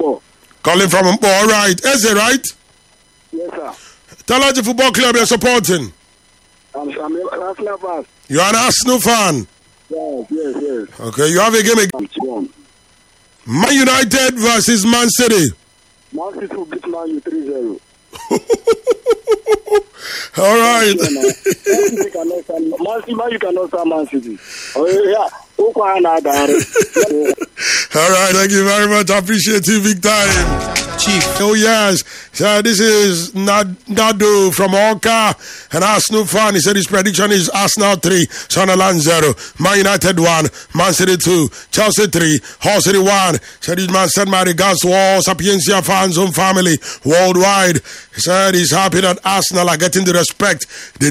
Mpo. Calling from Mpo. All right. Is it right? Yes, sir. Tell us the football club you're supporting. I'm an Arsenal fan. You're an Arsenal fan. Yes. Okay, you have a game again. Man United versus Man City. Man City will beat Man U 3-0. All right. Man U cannot stand Man City. Oh, yeah. All right, thank you very much. I appreciate you big time. Chief. Oh, yes. So this is Nadu from Orca, an Arsenal fan. He said his prediction is Arsenal 3, Sunderland 0, Man United 1, Man City 2, Chelsea 3, Hull City 1. Said his man sent my regards to all Sapiencia fans and family worldwide. He said he's happy that Arsenal are getting the respect they